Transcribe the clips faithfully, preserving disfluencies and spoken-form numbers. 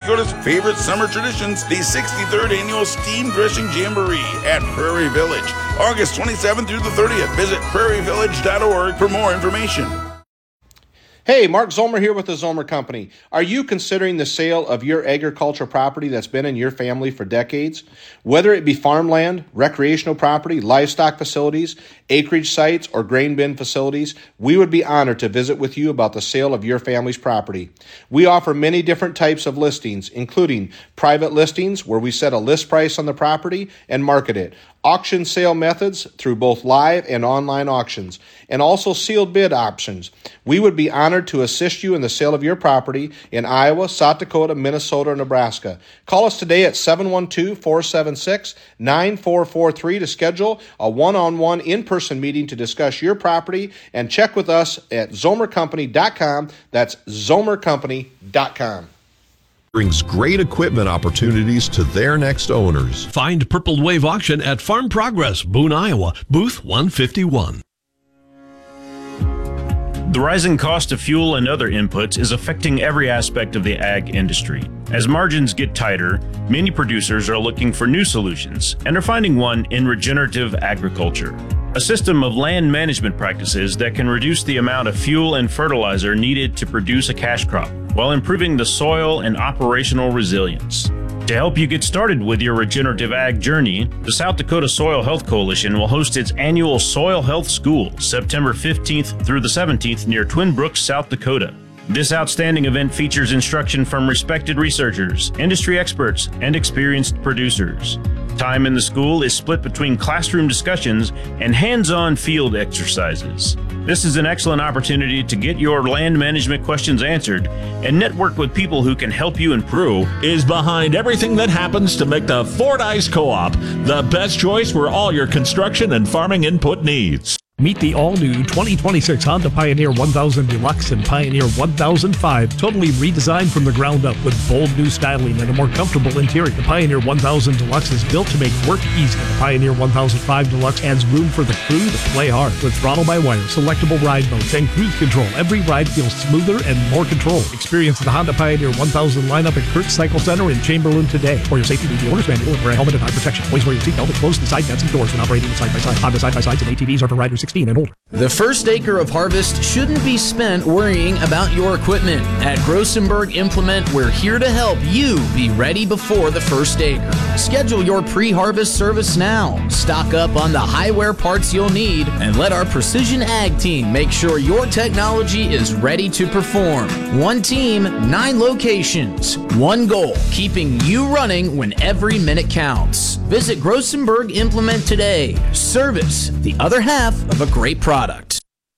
Dakota's favorite summer traditions, the sixty-third Annual Steam Dressing Jamboree at Prairie Village, August twenty-seventh through the thirtieth. Visit prairie village dot org for more information. Hey, Mark Zomer here with the Zomer Company. Are you considering the sale of your agricultural property that's been in your family for decades? Whether it be farmland, recreational property, livestock facilities, acreage sites, or grain bin facilities, we would be honored to visit with you about the sale of your family's property. We offer many different types of listings, including private listings where we set a list price on the property and market it, auction sale methods through both live and online auctions, and also sealed bid options. We would be honored to assist you in the sale of your property in Iowa, South Dakota, Minnesota, or Nebraska. Call us today at seven one two, four seven six, nine four four three to schedule a one-on-one in-person meeting to discuss your property, and check with us at zomer company dot com. That's zomer company dot com. Brings great equipment opportunities to their next owners. Find Purple Wave Auction at Farm Progress, Boone, Iowa, booth one fifty-one. The rising cost of fuel and other inputs is affecting every aspect of the ag industry. As margins get tighter, many producers are looking for new solutions and are finding one in regenerative agriculture, a system of land management practices that can reduce the amount of fuel and fertilizer needed to produce a cash crop while improving the soil and operational resilience. To help you get started with your regenerative ag journey, the South Dakota Soil Health Coalition will host its annual Soil Health School September fifteenth through the seventeenth near Twin Brooks, South Dakota. This outstanding event features instruction from respected researchers, industry experts, and experienced producers. Time in the school is split between classroom discussions and hands-on field exercises. This is an excellent opportunity to get your land management questions answered and network with people who can help you improve. Is behind everything that happens to make the Fordyce Co-op the best choice for all your construction and farming input needs. Meet the all-new twenty twenty-six Honda Pioneer one thousand Deluxe and Pioneer one thousand five, totally redesigned from the ground up with bold new styling and a more comfortable interior. The Pioneer one thousand Deluxe is built to make work easy. The Pioneer one thousand five Deluxe adds room for the crew to play hard. With throttle-by-wire, selectable ride modes, and cruise control, every ride feels smoother and more controlled. Experience the Honda Pioneer one thousand lineup at Kurtz Cycle Center in Chamberlain today. For your safety, read the owner's manual and wear a helmet and eye protection. Always wear your seatbelt and close the side vents and doors when operating side-by-side. Honda side-by-sides and A T Vs are for riders sixteen and older. The first acre of harvest shouldn't be spent worrying about your equipment. At Grossenberg Implement, we're here to help you be ready before the first acre. Schedule your pre-harvest service now. Stock up on the high-wear parts you'll need, and let our Precision Ag team make sure your technology is ready to perform. One team, nine locations, one goal, keeping you running when every minute counts. Visit Grossenberg Implement today. Service, the other half of a great product.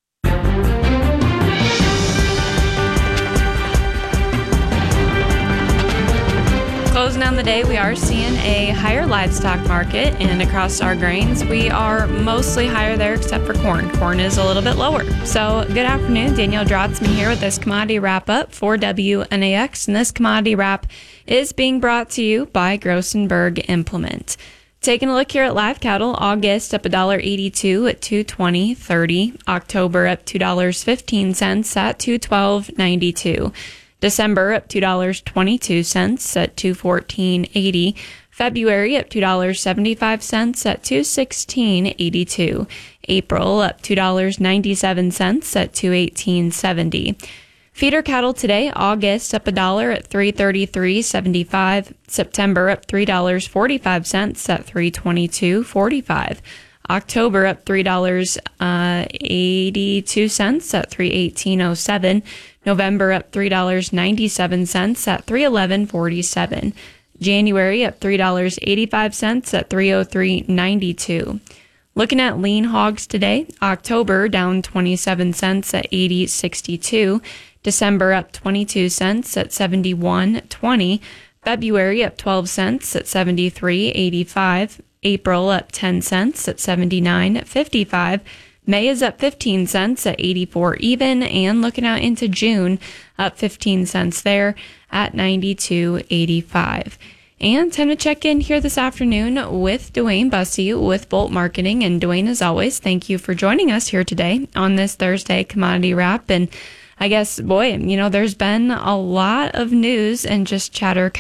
Closing on the day, we are seeing a higher livestock market, and across our grains, we are mostly higher there except for corn. Corn is a little bit lower. So, good afternoon. Danielle Drotzman here with this commodity wrap-up for W N A X, and this commodity wrap is being brought to you by Grossenberg Implement. Taking a look here at live cattle, August up one dollar eighty-two at two twenty thirty. October up two dollars and fifteen cents at two twelve ninety-two. December up two dollars and twenty-two cents at two fourteen eighty. February up two dollars and seventy-five cents at two sixteen eighty-two. April up two dollars and ninety-seven cents at two eighteen seventy. Feeder cattle today, August up a dollar at three thirty-three seventy-five. September up three dollars and forty-five cents at three twenty-two forty-five. October up three dollars and eighty-two cents at three eighteen oh seven. November up three dollars and ninety-seven cents at three eleven forty-seven. January up three dollars and eighty-five cents at three oh three ninety-two. Looking at lean hogs today, October down twenty-seven cents at eighty sixty-two. December up twenty-two cents at seventy-one twenty. February up twelve cents at seventy-three eighty-five. April up ten cents at seventy-nine fifty-five. May is up fifteen cents at eighty-four even, and looking out into June, up fifteen cents there at ninety-two eighty-five. And time to check in here this afternoon with Dwayne Bussey with Bolt Marketing. And Dwayne, as always, thank you for joining us here today on this Thursday Commodity Wrap. And I guess, boy, you know, there's been a lot of news and just chatter